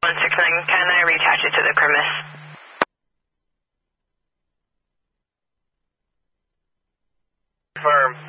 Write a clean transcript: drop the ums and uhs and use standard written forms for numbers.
169, can I reattach it to the Crimis? Confirm.